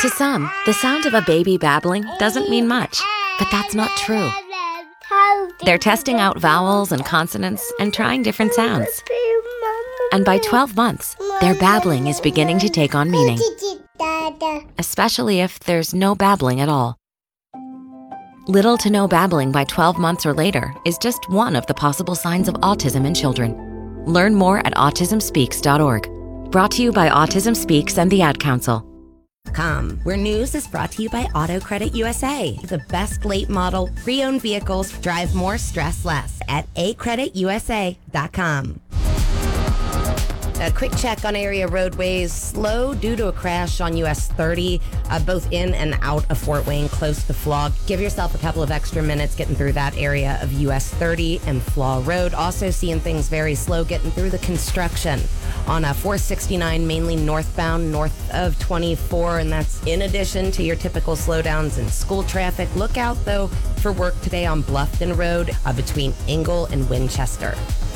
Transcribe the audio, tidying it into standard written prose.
To some, the sound of a baby babbling doesn't mean much, but that's not true. They're testing out vowels and consonants and trying different sounds. And by 12 months, their babbling is beginning to take on meaning, especially if there's no babbling at all. Little to no babbling by 12 months or later is just one of the possible signs of autism in children. Learn more at autismspeaks.org. Brought to you by Autism Speaks and the Ad Council. Where news is brought to you by Auto Credit USA. The best late model, pre-owned vehicles drive more, stress less at acreditusa.com. A quick check on area roadways. Slow due to a crash on US 30, both in and out of Fort Wayne, close to Flaw. Give yourself a couple of extra minutes getting through that area of US 30 and Flaw Road. Also seeing things very slow getting through the construction on 469, mainly northbound, north of 24, and that's in addition to your typical slowdowns in school traffic. Look out, though, for work today on Bluffton Road between Ingle and Winchester.